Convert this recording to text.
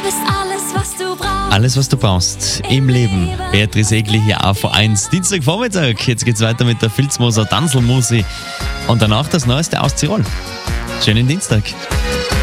bist alles, was du brauchst. Alles, was du brauchst im Leben. Beatrice Egli hier, AV1. Dienstagvormittag. Jetzt geht's weiter mit der Filzmoser Tanzelmusi. Und danach das Neueste aus Tirol. Schönen Dienstag.